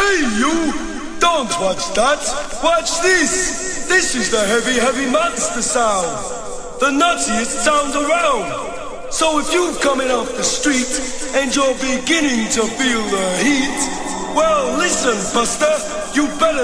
Hey you! Don't watch that! Watch this! This is the heavy, heavy monster sound! The nuttiest sound around! So if you're coming off the street and you're beginning to feel the heat, well listen, Buster, you better